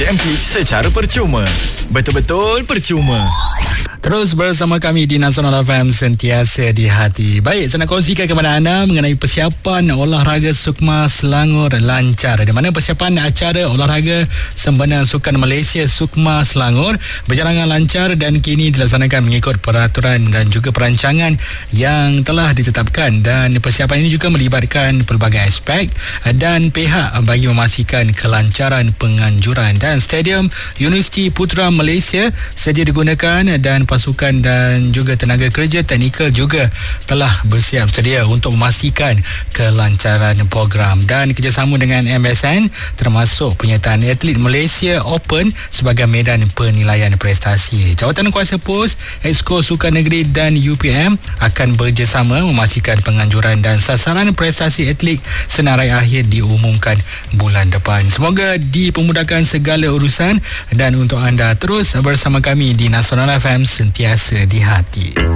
JMP secara percuma. Betul-betul percuma. Terus bersama kami di Nasional FM, sentiasa di hati. Baik, saya nak kongsikan kepada anda mengenai persiapan olahraga Sukma Selangor lancar. Di mana persiapan acara olahraga Sempena Sukan Malaysia Sukma Selangor berjalan dengan lancar dan kini dilaksanakan mengikut peraturan dan juga perancangan yang telah ditetapkan. Dan persiapan ini juga melibatkan pelbagai aspek dan pihak bagi memastikan kelancaran penganjuran. Dan Stadium Universiti Putra Malaysia sedia digunakan dan pasukan dan juga tenaga kerja teknikal juga telah bersiap sedia untuk memastikan kelancaran program. Dan kerjasama dengan MSN termasuk penyertaan atlet Malaysia Open sebagai medan penilaian prestasi. Jawatan Kuasa Pos, Exco Sukan Negeri dan UPM akan bekerjasama memastikan penganjuran dan sasaran prestasi atlet senarai akhir diumumkan bulan depan. Semoga dipermudahkan segala urusan dan untuk anda terus bersama kami di Nasional FM, sentiasa di hati.